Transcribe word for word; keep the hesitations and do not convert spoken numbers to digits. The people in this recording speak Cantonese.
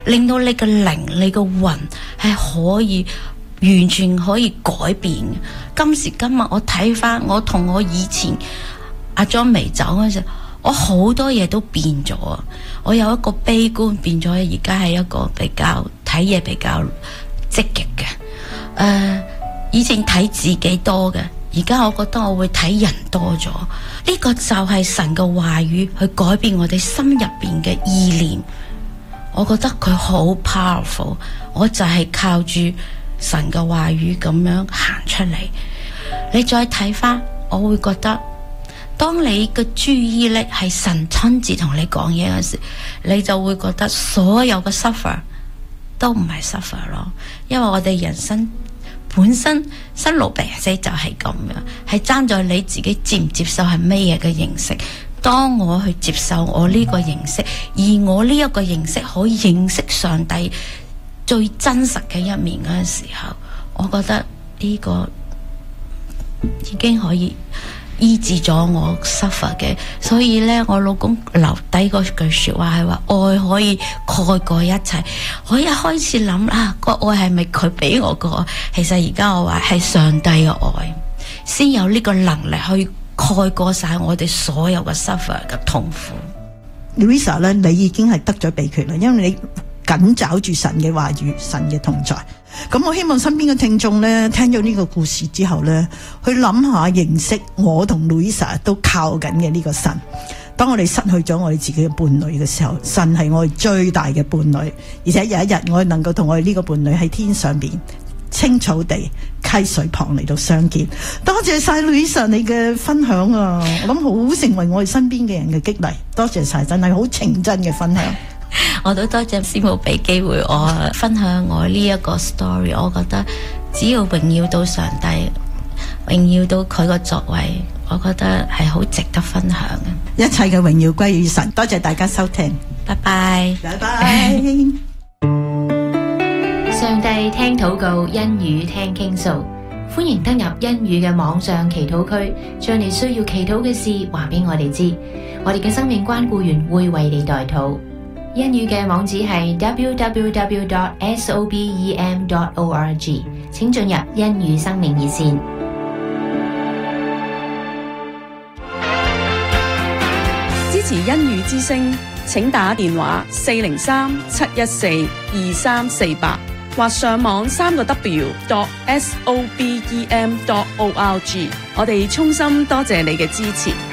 令到你嘅靈、你嘅魂係可以完全可以改變嘅。今時今日我睇翻，我同我以前阿莊未走嗰陣，我好多嘢都變咗。我有一個悲觀變咗，而家係一個比較睇嘢比較積極嘅。誒、呃，以前睇自己多嘅，而家我覺得我會睇人多咗。呢個就係神嘅話語去改變我哋心入邊嘅意念。我覺得佢好 powerful， 我就係靠住神嘅話語咁樣行出嚟。你再睇翻，我會覺得當你嘅注意力係神親自同你講嘢嗰時，你就會覺得所有嘅 suffer 都唔係 suffer 咯。因為我哋人生本身生老病死就係咁樣，係爭在你自己接唔接受係咩嘢嘅形式。當我去接受我呢個形式，而我呢一個形式可以認識上帝最真實嘅一面嗰陣時候，我覺得呢個已經可以醫治咗我 suffer 嘅。所以呢，我老公留低嗰句說話係話，愛可以蓋過一切。我一開始諗啊，個愛係咪佢俾我個？其實而家我話係上帝嘅愛先有呢個能力去蓋過晒我哋所有嘅 suffer 嘅痛苦。 Louisa 咧，你已經係得咗秘訣啦，因為你緊抓住神嘅話語，神嘅同在。咁我希望身邊嘅聽眾咧，聽咗呢個故事之後咧，去諗下認識我同 Louisa 都靠緊嘅呢個神。當我哋失去咗我哋自己嘅伴侶嘅時候，神係我哋最大嘅伴侶，而且有一日我哋能夠同我哋呢個伴侶喺天上邊青草地溪水旁嚟到相見。多謝晒 Louisa 你嘅分享啊，我諗好成為我哋身邊嘅人嘅激勵。多謝晒，真係好情真嘅分享。 我都多謝師母俾機會我分享我呢一個 story。我覺得只要榮耀到上帝，榮耀到佢個作為，我覺得係好值得分享嘅。 一切嘅榮耀歸於神。多謝大家收聽， 拜拜， 拜拜。 上帝聽禱告，恩語聽傾訴，歡迎登入恩語嘅網上祈禱區，將你需要祈禱嘅事話俾我哋知，我哋嘅生命關顧員會為你代禱。恩語嘅網址係 double-u double-u double-u dot sobem dot org， 請進入恩語生命熱線。 支持恩語之聲，請打電話四零三七一四二三四八，或上網三個 W dot sobem dot org。我哋衷心多謝你嘅支持。